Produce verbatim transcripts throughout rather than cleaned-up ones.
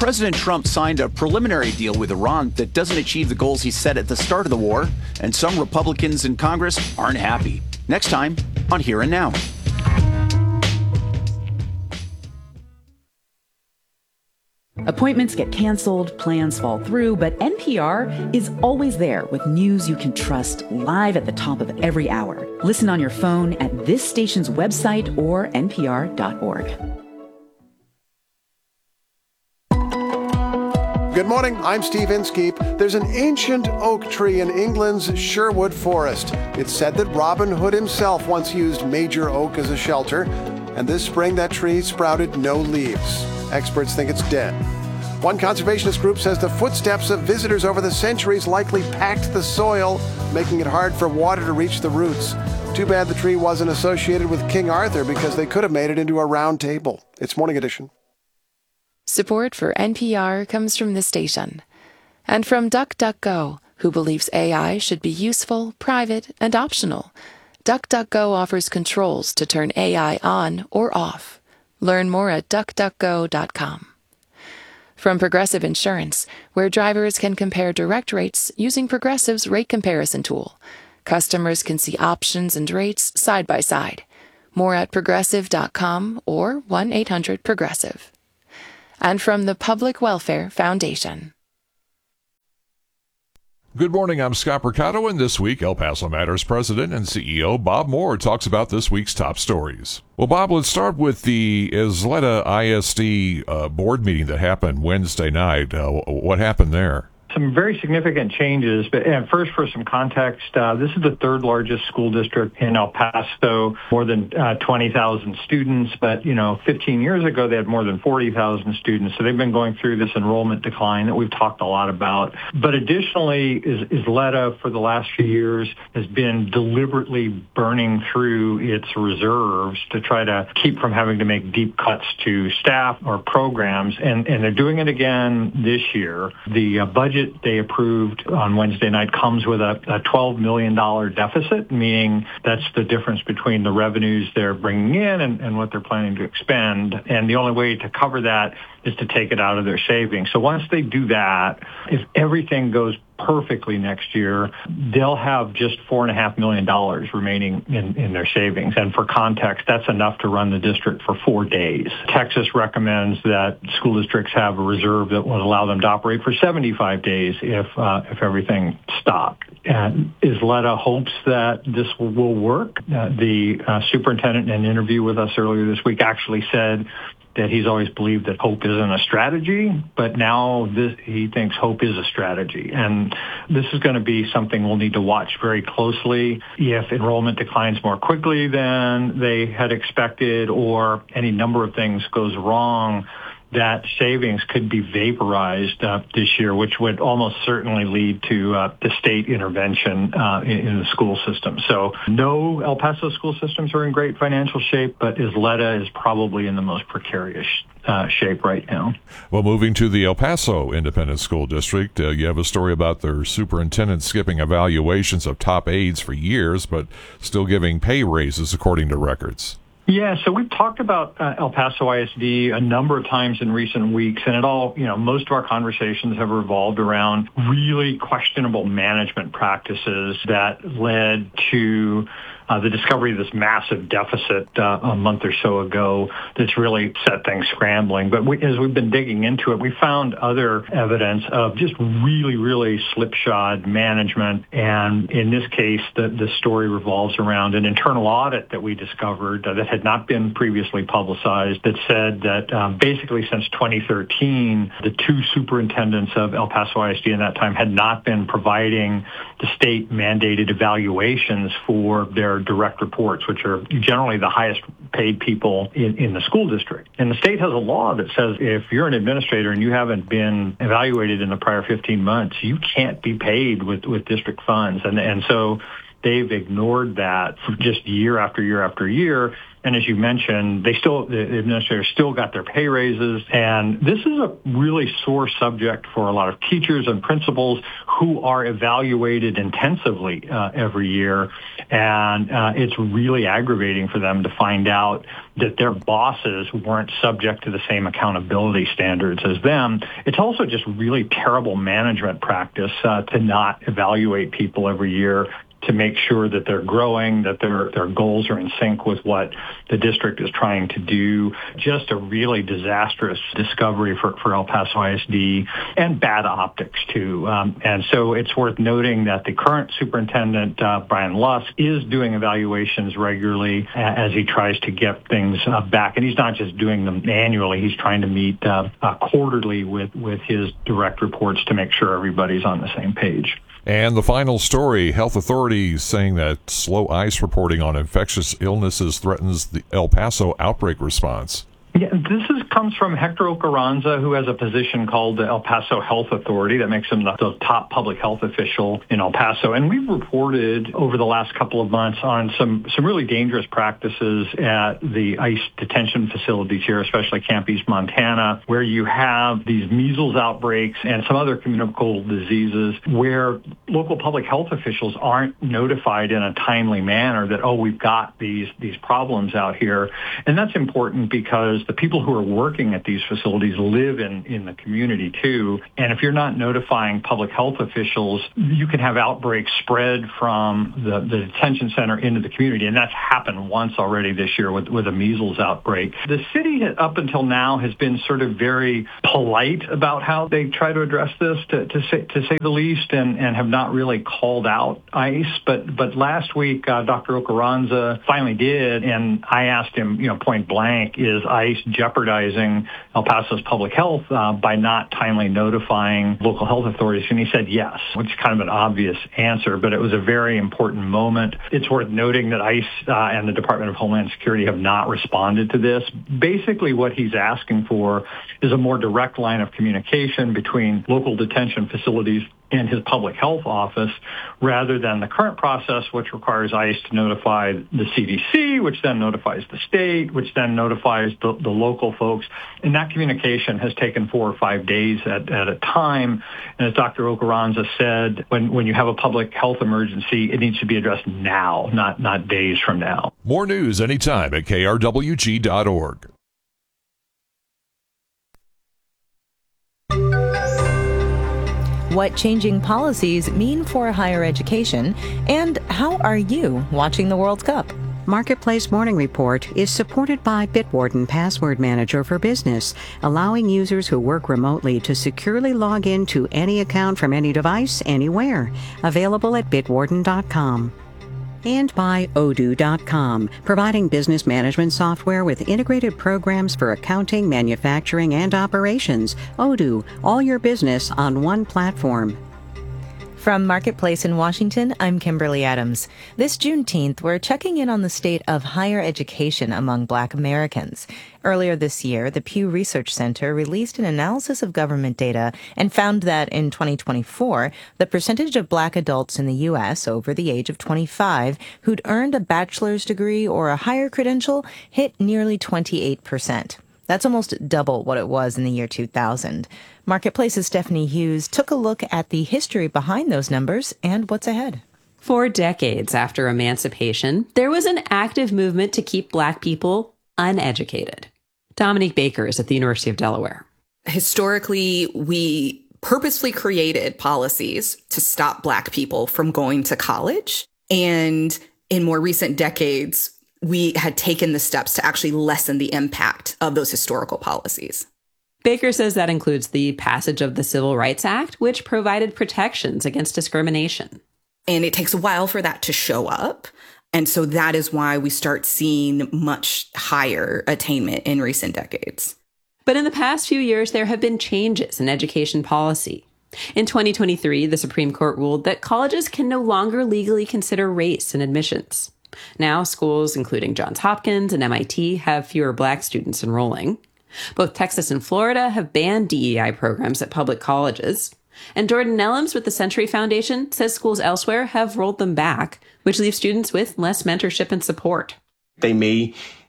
President Trump signed a preliminary deal with Iran that doesn't achieve the goals he set at the start of the war, and some Republicans in Congress aren't happy. Next time on Here and Now. Appointments get canceled, plans fall through, but N P R is always there with news you can trust live at the top of every hour. Listen on your phone at this station's website or N P R dot org. Good morning, I'm Steve Inskeep. There's an ancient oak tree in England's Sherwood Forest. It's said that Robin Hood himself once used major oak as a shelter, and this spring that tree sprouted no leaves. Experts think it's dead. One conservationist group says the footsteps of visitors over the centuries likely packed the soil, making it hard for water to reach the roots. Too bad the tree wasn't associated with King Arthur, because they could have made it into a round table. It's Morning Edition. Support for N P R comes from this station and from DuckDuckGo, who believes A I should be useful, private, and optional. DuckDuckGo offers controls to turn A I on or off. Learn more at duck duck go dot com. From Progressive Insurance, where drivers can compare direct rates using Progressive's rate comparison tool. Customers can see options and rates side by side. More at progressive dot com or one eight hundred progressive. And from the Public Welfare Foundation. Good morning, I'm Scott Percato, and this week, El Paso Matters President and C E O Bob Moore talks about this week's top stories. Well, Bob, let's start with the Isleta I S D uh, board meeting that happened Wednesday night. Uh, what happened there? Some very significant changes, but and first for some context, uh, this is the third largest school district in El Paso, more than uh, twenty thousand students, but, you know, fifteen years ago they had more than forty thousand students, so they've been going through this enrollment decline that we've talked a lot about. But additionally, is, Isleta for the last few years has been deliberately burning through its reserves to try to keep from having to make deep cuts to staff or programs, and, and they're doing it again this year. The uh, budget they approved on Wednesday night comes with a, a twelve million dollars deficit, meaning that's the difference between the revenues they're bringing in and, and what they're planning to expend. And the only way to cover that is to take it out of their savings. So once they do that, if everything goes perfectly next year, they'll have just four and a half million dollars remaining in, in their savings. And for context, that's enough to run the district for four days. Texas recommends that school districts have a reserve that will allow them to operate for seventy-five days if uh, if everything stopped. And Isleta hopes that this will work. Uh, the uh, superintendent in an interview with us earlier this week actually said that he's always believed that hope isn't a strategy, but now this, he thinks hope is a strategy. And this is going to be something we'll need to watch very closely. If enrollment declines more quickly than they had expected, or any number of things goes wrong, that savings could be vaporized uh, this year, which would almost certainly lead to uh, the state intervention uh, in, in the school system. So no El Paso school systems are in great financial shape, but Isleta is probably in the most precarious uh, shape right now. Well, moving to the El Paso Independent School District, uh, you have a story about their superintendent skipping evaluations of top aides for years, but still giving pay raises according to records. Yeah, so we've talked about uh, El Paso I S D a number of times in recent weeks, and it all, you know, most of our conversations have revolved around really questionable management practices that led to uh, the discovery of this massive deficit uh, a month or so ago that's really set things scrambling. But we, as we've been digging into it, we found other evidence of just really, really slipshod management. And in this case, the, the story revolves around an internal audit that we discovered uh, that had not been previously publicized that said that um, basically since twenty thirteen, the two superintendents of El Paso I S D in that time had not been providing the state mandated evaluations for their direct reports, which are generally the highest paid people in, in the school district. And the state has a law that says if you're an administrator and you haven't been evaluated in the prior fifteen months, you can't be paid with, with district funds. And, and so they've ignored that for just year after year after year. And as you mentioned, they still, the administrators still got their pay raises. And this is a really sore subject for a lot of teachers and principals who are evaluated intensively uh, every year. And uh, it's really aggravating for them to find out that their bosses weren't subject to the same accountability standards as them. It's also just really terrible management practice uh, to not evaluate people every year to make sure that they're growing, that their their goals are in sync with what the district is trying to do. Just a really disastrous discovery for, for El Paso I S D, and bad optics, too. Um, and so it's worth noting that the current superintendent, uh, Brian Lusk, is doing evaluations regularly as he tries to get things uh, back. And he's not just doing them annually. He's trying to meet uh, uh, quarterly with, with his direct reports to make sure everybody's on the same page. And the final story, health authorities saying that slow ICE reporting on infectious illnesses threatens the El Paso outbreak response. Yeah, this is, comes from Hector Ocarranza, who has a position called the El Paso Health Authority. That makes him the, the top public health official in El Paso. And we've reported over the last couple of months on some, some really dangerous practices at the ICE detention facilities here, especially Camp East, Montana, where you have these measles outbreaks and some other communicable diseases where local public health officials aren't notified in a timely manner that, oh, we've got these, these problems out here. And that's important because the people who are working at these facilities live in, in the community, too. And if you're not notifying public health officials, you can have outbreaks spread from the, the detention center into the community. And that's happened once already this year with, with a measles outbreak. The city, up until now, has been sort of very polite about how they try to address this, to, to, say, to say the least, and, and have not really called out ICE. But, but last week, uh, Doctor Ocarranza finally did, and I asked him, you know, point blank, is ICE jeopardizing El Paso's public health uh, by not timely notifying local health authorities? And he said yes, which is kind of an obvious answer, but it was a very important moment. It's worth noting that ICE uh, and the Department of Homeland Security have not responded to this. Basically, what he's asking for is a more direct line of communication between local detention facilities and his public health office, rather than the current process, which requires ICE to notify the C D C, which then notifies the state, which then notifies the, the local folks. And that communication has taken four or five days at, at a time. And as Doctor Ocarranza said, when, when you have a public health emergency, it needs to be addressed now, not, not days from now. More news anytime at K R W G dot org. What changing policies mean for higher education, and how are you watching the World Cup? Marketplace Morning Report is supported by Bitwarden Password Manager for Business, allowing users who work remotely to securely log in to any account from any device, anywhere. Available at bitwarden dot com. And by Odoo dot com, providing business management software with integrated programs for accounting, manufacturing, and operations. Odoo, all your business on one platform. From Marketplace in Washington, I'm Kimberly Adams. This Juneteenth, we're checking in on the state of higher education among Black Americans. Earlier this year, the Pew Research Center released an analysis of government data and found that in twenty twenty-four, the percentage of Black adults in the U S over the age of twenty-five who'd earned a bachelor's degree or a higher credential hit nearly twenty-eight percent. That's almost double what it was in the year two thousand. Marketplace's Stephanie Hughes took a look at the history behind those numbers and what's ahead. For decades after emancipation, there was an active movement to keep Black people uneducated. Dominique Baker is at the University of Delaware. Historically, we purposefully created policies to stop Black people from going to college. And in more recent decades, we had taken the steps to actually lessen the impact of those historical policies. Baker says that includes the passage of the Civil Rights Act, which provided protections against discrimination. And it takes a while for that to show up. And so that is why we start seeing much higher attainment in recent decades. But in the past few years, there have been changes in education policy. In twenty twenty-three, the Supreme Court ruled that colleges can no longer legally consider race in admissions. Now, schools, including Johns Hopkins and M I T, have fewer Black students enrolling. Both Texas and Florida have banned D E I programs at public colleges. And Jordan Nellums with the Century Foundation says schools elsewhere have rolled them back, which leaves students with less mentorship and support. They may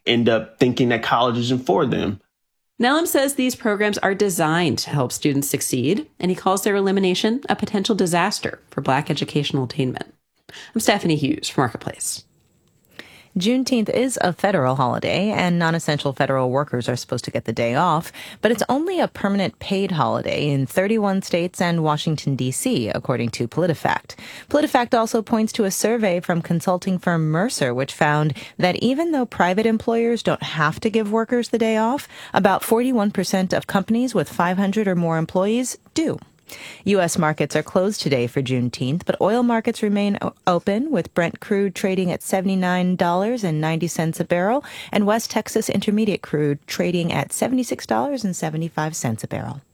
end up thinking that college isn't for them. Nelum says these programs are designed to help students succeed, and he calls their elimination a potential disaster for Black educational attainment. I'm Stephanie Hughes for Marketplace. Juneteenth is a federal holiday, and non-essential federal workers are supposed to get the day off, but it's only a permanent paid holiday in thirty-one states and Washington, D C, according to PolitiFact. PolitiFact also points to a survey from consulting firm Mercer, which found that even though private employers don't have to give workers the day off, about forty-one percent of companies with five hundred or more employees do. U S markets are closed today for Juneteenth, but oil markets remain o- open, with Brent crude trading at seventy-nine dollars and ninety cents a barrel and West Texas Intermediate crude trading at seventy-six dollars and seventy-five cents a barrel.